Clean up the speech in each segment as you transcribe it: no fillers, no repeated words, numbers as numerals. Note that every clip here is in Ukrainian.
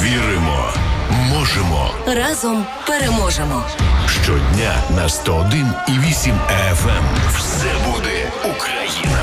Віримо, можемо. Разом переможемо. Щодня на 101,8 FM. Все буде Україна.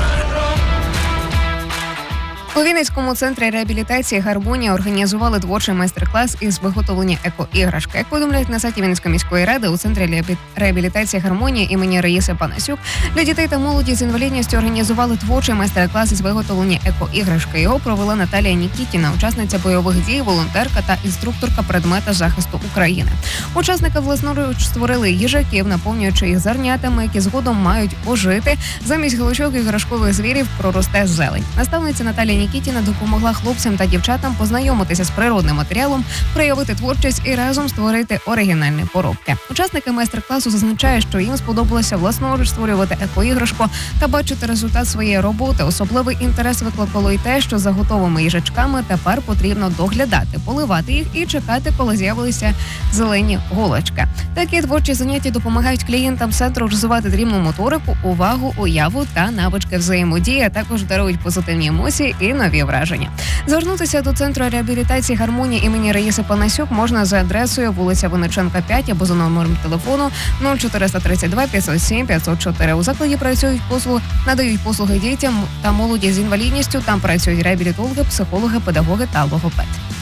У Вінницькому центрі реабілітації «Гармонія» організували творчий майстер-клас із виготовлення еко-іграшки. Як повідомляють на сайті Вінницької міської ради, у центрі реабілітації «Гармонія» імені Раїси Панасюк для дітей та молоді з інвалідністю організували творчий майстер-клас із виготовлення еко-іграшки. Його провела Наталія Нікітіна, учасниця бойових дій, волонтерка та інструкторка предмета захисту України. Учасники власноруч створили їжаків, наповнюючи їх зернятами, які згодом мають ожити. Замість галочок іграшкових звірів проросте зелень. Наставниця Наталія Нікітіна допомогла хлопцям та дівчатам познайомитися з природним матеріалом, проявити творчість і разом створити оригінальні поробки. Учасники майстер-класу зазначають, що їм сподобалося власноруч створювати еко-іграшку та бачити результат своєї роботи. Особливий інтерес викликало й те, що за готовими їжачками тепер потрібно доглядати, поливати їх і чекати, коли з'явилися зелені голочки. Такі творчі заняття допомагають клієнтам центру розвивати дрібну моторику, увагу, уяву та навички взаємодії, а також дарують позитивні емоції і нові враження. Звернутися до центру реабілітації «Гармонія» імені Раїси Панасюк можна за адресою вулиця Винниченка, 5 або за номером телефону 0432 507 504. У закладі надають послуги дітям та молоді з інвалідністю. Там працюють реабілітологи, психологи, педагоги та логопед.